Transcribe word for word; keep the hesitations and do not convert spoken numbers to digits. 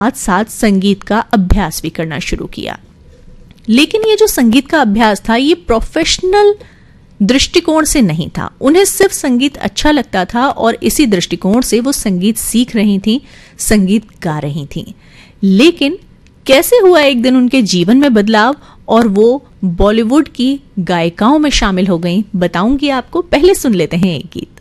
साथ साथ संगीत का अभ्यास भी करना शुरू किया। लेकिन ये जो संगीत का अभ्यास था ये प्रोफेशनल दृष्टिकोण से नहीं था। उन्हें सिर्फ संगीत अच्छा लगता था और इसी दृष्टिकोण से वो संगीत सीख रही थी, संगीत गा रही थी। लेकिन कैसे हुआ एक दिन उनके जीवन में बदलाव और वो बॉलीवुड की गायिकाओं में शामिल हो गईं, बताऊंगी आपको। पहले सुन लेते हैं एक गीत।